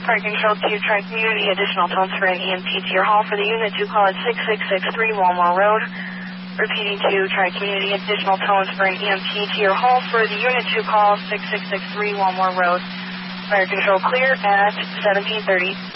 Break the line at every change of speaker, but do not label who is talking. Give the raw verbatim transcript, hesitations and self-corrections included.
Fire Control two, Tri-Community, additional tones for an E M T to your hall for the unit two call at six six six three Walmart Road. Repeating two, Tri-Community, additional tones for an E M T to your hall for the unit two call six six six three Walmart Road. Fire Control clear at seventeen thirty.